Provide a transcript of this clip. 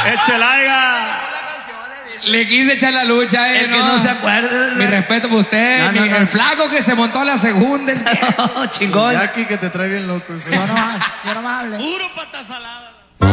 El Celaya. Le quise echar la lucha, Es que no se acuerda. Mi respeto por usted. No. El flaco que se montó a la segunda. Chingón. Jackie que te trae bien loco. Yo no hablé. Puro pata salada.